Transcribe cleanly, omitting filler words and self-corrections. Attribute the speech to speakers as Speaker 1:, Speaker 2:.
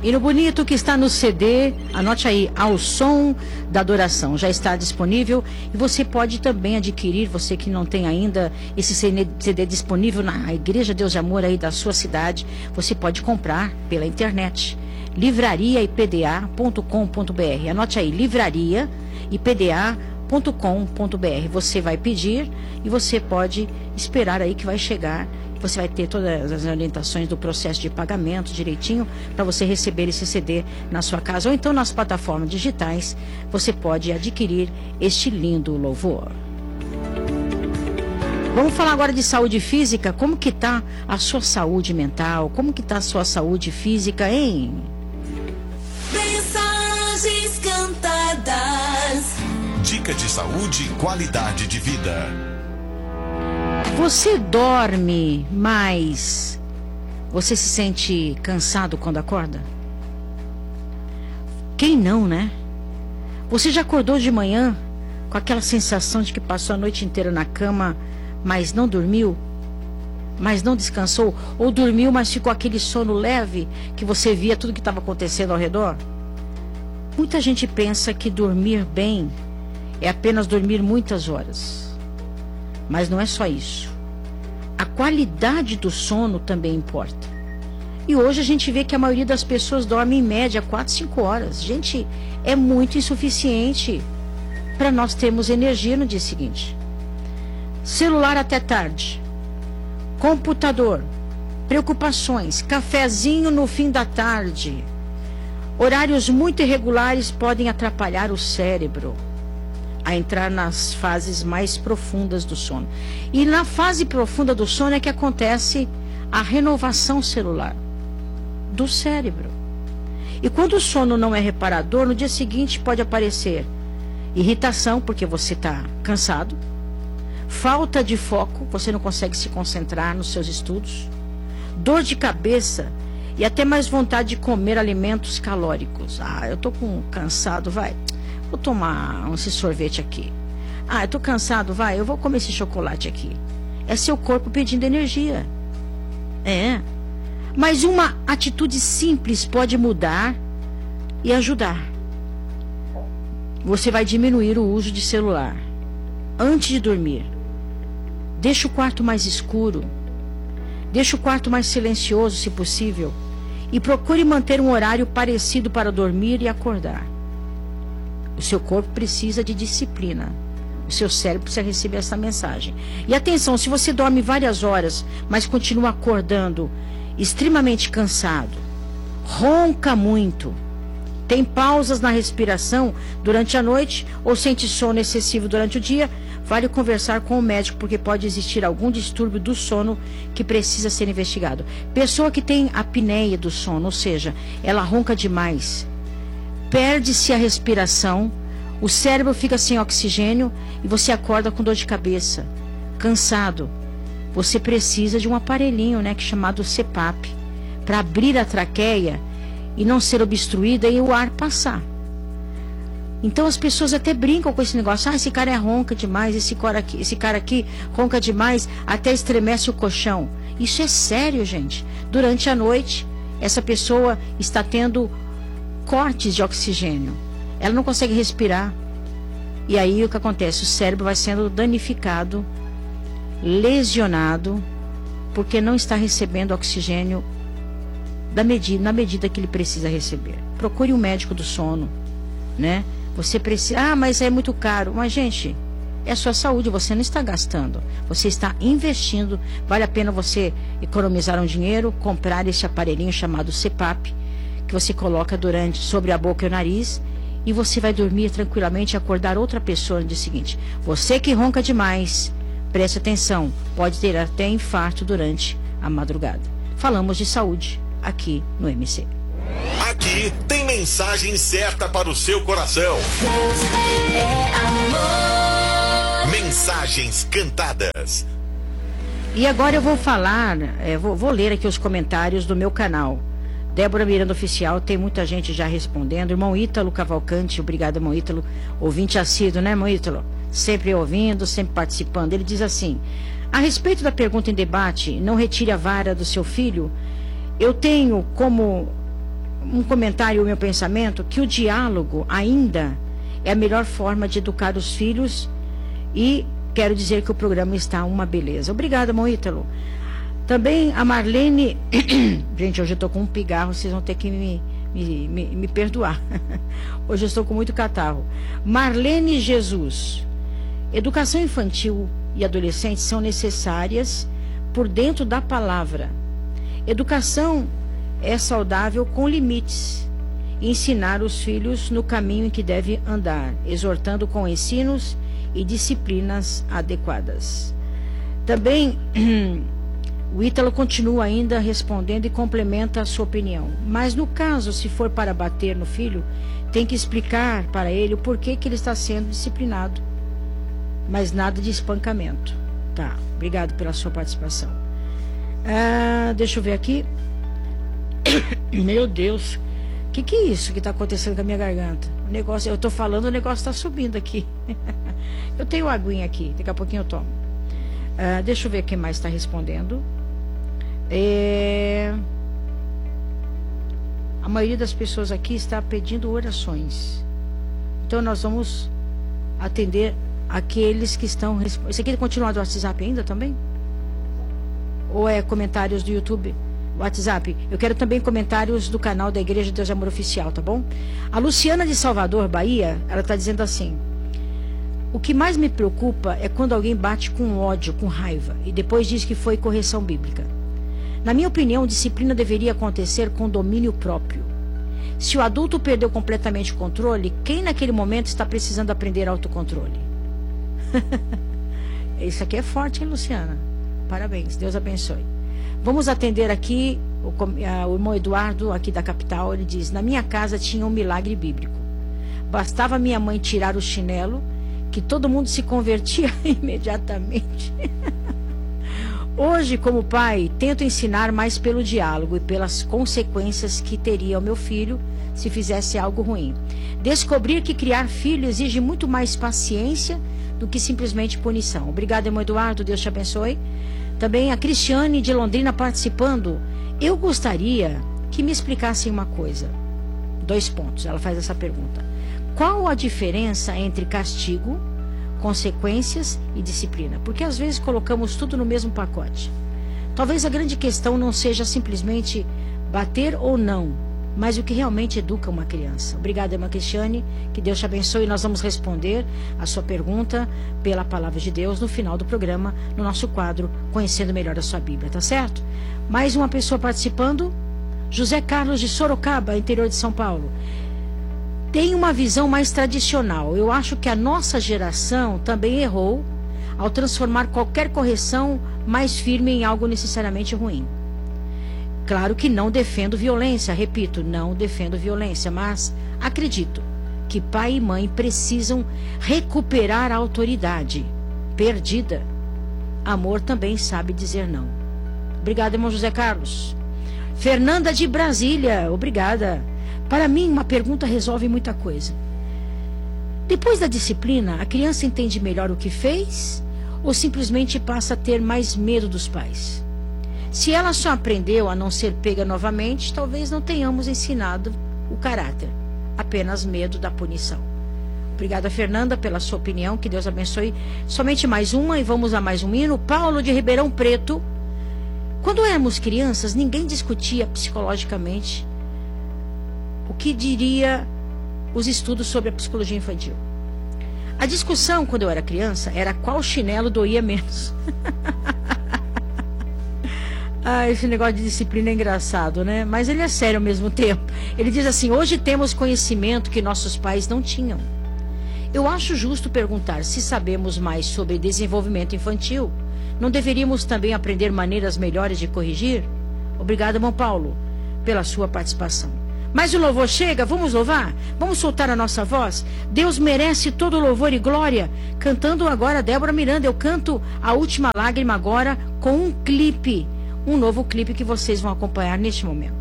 Speaker 1: E no bonito que está no CD, anote aí, Ao Som da Adoração, já está disponível e você pode também adquirir, você que não tem ainda esse CD disponível na Igreja Deus de Amor aí da sua cidade, você pode comprar pela internet, livrariaipda.com.br, anote aí, livrariaipda.com.br, você vai pedir e você pode esperar aí que vai chegar. Você vai ter todas as orientações do processo de pagamento direitinho para você receber esse CD na sua casa. Ou então nas plataformas digitais você pode adquirir este lindo louvor. Vamos falar agora de saúde física. Como que está a sua saúde mental? Como que está a sua saúde física, hein?
Speaker 2: Mensagens cantadas.
Speaker 3: Dica de saúde e qualidade de vida.
Speaker 1: Você dorme mais? Você se sente cansado quando acorda? Quem não, né? Você já acordou de manhã com aquela sensação de que passou a noite inteira na cama, mas não dormiu? Mas não descansou? Ou dormiu, mas ficou aquele sono leve que você via tudo que estava acontecendo ao redor? Muita gente pensa que dormir bem é apenas dormir muitas horas. Mas não é só isso. A qualidade do sono também importa. E hoje a gente vê que a maioria das pessoas dorme em média 4, 5 horas. Gente, é muito insuficiente para nós termos energia no dia seguinte. Celular até tarde. Computador. Preocupações. Cafezinho no fim da tarde. Horários muito irregulares podem atrapalhar o cérebro a entrar nas fases mais profundas do sono. E na fase profunda do sono é que acontece a renovação celular do cérebro. E quando o sono não é reparador, no dia seguinte pode aparecer irritação, porque você está cansado, falta de foco, você não consegue se concentrar nos seus estudos, dor de cabeça e até mais vontade de comer alimentos calóricos. Eu tô cansado, vou tomar esse sorvete aqui. Eu tô cansado, eu vou comer esse chocolate aqui. É seu corpo pedindo energia. Mas uma atitude simples pode mudar e ajudar. Você vai diminuir o uso de celular antes de dormir. Deixa o quarto mais escuro. Deixa o quarto mais silencioso, se possível. E procure manter um horário parecido para dormir e acordar. O seu corpo precisa de disciplina. O seu cérebro precisa receber essa mensagem. E atenção, se você dorme várias horas, mas continua acordando extremamente cansado, ronca muito, tem pausas na respiração durante a noite ou sente sono excessivo durante o dia, vale conversar com o médico, porque pode existir algum distúrbio do sono que precisa ser investigado. Pessoa que tem apneia do sono, ou seja, ela ronca demais, perde-se a respiração, o cérebro fica sem oxigênio e você acorda com dor de cabeça, cansado. Você precisa de um aparelhinho, que é chamado CPAP, para abrir a traqueia e não ser obstruída e o ar passar. Então as pessoas até brincam com esse negócio. Esse cara ronca demais, esse cara aqui ronca demais, até estremece o colchão. Isso é sério, gente. Durante a noite, essa pessoa está tendo cortes de oxigênio. Ela não consegue respirar. E aí o que acontece? O cérebro vai sendo danificado, lesionado, porque não está recebendo oxigênio na medida que ele precisa receber. Procure um médico do sono, Você precisa... mas é muito caro. Mas, gente, é a sua saúde, você não está gastando. Você está investindo. Vale a pena você economizar um dinheiro, comprar esse aparelhinho chamado CPAP, que você coloca sobre a boca e o nariz, e você vai dormir tranquilamente e acordar outra pessoa no dia seguinte. Você que ronca demais, preste atenção, pode ter até infarto durante a madrugada. Falamos de saúde aqui no MC.
Speaker 3: Aqui tem mensagem certa para o seu coração. Mensagens cantadas.
Speaker 1: E agora eu vou falar, vou ler aqui os comentários do meu canal. Débora Miranda Oficial, tem muita gente já respondendo. Irmão Ítalo Cavalcante, obrigado, irmão Ítalo. Ouvinte assíduo, irmão Ítalo? Sempre ouvindo, sempre participando. Ele diz assim: a respeito da pergunta em debate, não retire a vara do seu filho. Eu tenho como um comentário, o meu pensamento, que o diálogo ainda é a melhor forma de educar os filhos, e quero dizer que o programa está uma beleza. Obrigada, irmão Ítalo. Também a Marlene... Gente, hoje eu estou com um pigarro, vocês vão ter que me perdoar. Hoje eu estou com muito catarro. Marlene Jesus. Educação infantil e adolescente são necessárias por dentro da palavra. Educação é saudável com limites. Ensinar os filhos no caminho em que deve andar, exortando com ensinos e disciplinas adequadas. Também o Ítalo continua ainda respondendo e complementa a sua opinião. Mas no caso, se for para bater no filho, tem que explicar para ele o porquê que ele está sendo disciplinado. Mas nada de espancamento. Tá, obrigado pela sua participação. Deixa eu ver aqui. Meu Deus, o que é isso que está acontecendo com a minha garganta? O negócio, eu estou falando, o negócio está subindo aqui. Eu tenho aguinha aqui, daqui a pouquinho eu tomo. Deixa eu ver quem mais está respondendo. A maioria das pessoas aqui está pedindo orações. Então nós vamos atender aqueles que estão... Esse aqui continua do WhatsApp ainda também? Ou é comentários do YouTube? WhatsApp. Eu quero também comentários do canal da Igreja de Deus e Amor Oficial, tá bom? A Luciana de Salvador, Bahia, ela está dizendo assim: o que mais me preocupa é quando alguém bate com ódio, com raiva, e depois diz que foi correção bíblica. Na minha opinião, disciplina deveria acontecer com domínio próprio. Se o adulto perdeu completamente o controle, quem naquele momento está precisando aprender autocontrole? Isso aqui é forte, hein, Luciana? Parabéns, Deus abençoe. Vamos atender aqui o irmão Eduardo, aqui da capital. Ele diz: na minha casa tinha um milagre bíblico. Bastava minha mãe tirar o chinelo, que todo mundo se convertia imediatamente. Hoje, como pai, tento ensinar mais pelo diálogo e pelas consequências que teria ao meu filho se fizesse algo ruim. Descobrir que criar filho exige muito mais paciência do que simplesmente punição. Obrigado, irmão Eduardo, Deus te abençoe. Também a Cristiane de Londrina participando. Eu gostaria que me explicassem uma coisa. 2 pontos, ela faz essa pergunta. Qual a diferença entre castigo, consequências e disciplina? Porque às vezes colocamos tudo no mesmo pacote. Talvez a grande questão não seja simplesmente bater ou não, mas o que realmente educa uma criança. Obrigada, irmã Cristiane, que Deus te abençoe. Nós vamos responder a sua pergunta pela palavra de Deus no final do programa, no nosso quadro Conhecendo Melhor a Sua Bíblia, tá certo? Mais uma pessoa participando, José Carlos de Sorocaba, interior de São Paulo. Tem uma visão mais tradicional. Eu acho que a nossa geração também errou ao transformar qualquer correção mais firme em algo necessariamente ruim. Claro que não defendo violência, repito, não defendo violência, mas acredito que pai e mãe precisam recuperar a autoridade perdida. Amor também sabe dizer não. Obrigada, irmão José Carlos. Fernanda de Brasília, obrigada. Para mim, uma pergunta resolve muita coisa. Depois da disciplina, a criança entende melhor o que fez ou simplesmente passa a ter mais medo dos pais? Se ela só aprendeu a não ser pega novamente, talvez não tenhamos ensinado o caráter, apenas medo da punição. Obrigada, Fernanda, pela sua opinião, que Deus abençoe. Somente mais uma e vamos a mais um hino. Paulo de Ribeirão Preto. Quando éramos crianças, ninguém discutia psicologicamente o que diria os estudos sobre a psicologia infantil. A discussão, quando eu era criança, era qual chinelo doía menos. Esse negócio de disciplina é engraçado, né? Mas ele é sério ao mesmo tempo. Ele diz assim: hoje temos conhecimento que nossos pais não tinham. Eu acho justo perguntar: se sabemos mais sobre desenvolvimento infantil, não deveríamos também aprender maneiras melhores de corrigir? Obrigada, irmão Paulo, pela sua participação. Mas o louvor chega, vamos louvar? Vamos soltar a nossa voz? Deus merece todo louvor e glória. Cantando agora Débora Miranda, eu canto A Última Lágrima agora com um clipe. Um novo clipe que vocês vão acompanhar neste momento.